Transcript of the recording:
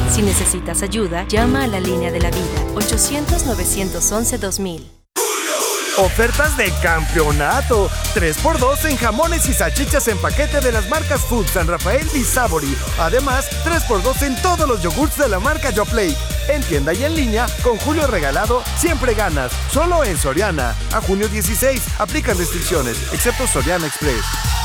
Si necesitas ayuda, llama a la línea de la vida, 800-911-2000. Ofertas de campeonato. 3x2 en jamones y salchichas en paquete de las marcas Food, San Rafael y Savory. Además, 3x2 en todos los yogurts de la marca Yoplait. En tienda y en línea, con Julio Regalado, siempre ganas. Solo en Soriana. A junio 16. Aplican restricciones, excepto Soriana Express.